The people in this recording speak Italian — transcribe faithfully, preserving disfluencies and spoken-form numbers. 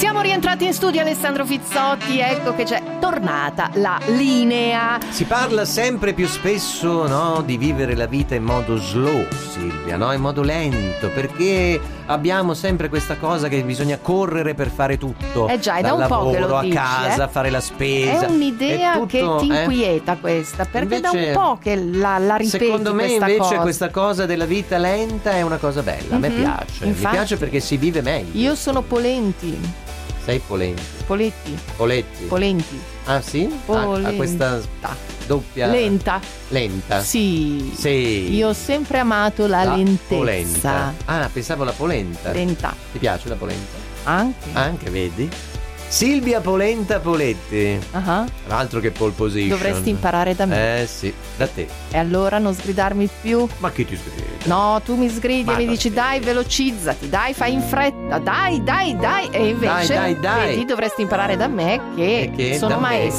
Siamo rientrati in studio, Alessandro Fizzotti, ecco che c'è tornata la linea. Si parla sempre più spesso, no, di vivere la vita in modo slow, Silvia, no, in modo lento, perché abbiamo sempre questa cosa che bisogna correre per fare tutto. Eh già, è dal da un po' che lavoro lo dici, a casa, eh? fare la spesa. È un'idea è tutto, che ti eh? inquieta questa, perché Invece, da un po' che la, la ripeti. Secondo me questa invece cosa. questa cosa della vita lenta è una cosa bella, a me Mhm. piace, Infatti, mi piace perché si vive meglio. Io sono Polenti. Sei polenti. Poletti. Poletti. Polenti. Ah sì? Ah, Polenta. ha questa doppia Lenta. Lenta. Sì. Sì. Io ho sempre amato la, La lentezza. polenta. Ah, pensavo la polenta. Lenta. Ti piace la polenta? Anche. Anche, vedi? Silvia Polenta Poletti. Ah. Altro che pole position. Dovresti imparare da me. Eh sì, da te. E allora non sgridarmi più. Ma chi ti scrive? No, tu mi sgridi Ma e mi non dici sì. dai, velocizzati, dai, fai in fretta, dai, dai, dai. E invece Dai, dai, dai. vedi, dovresti imparare da me che, E che sono da me maestra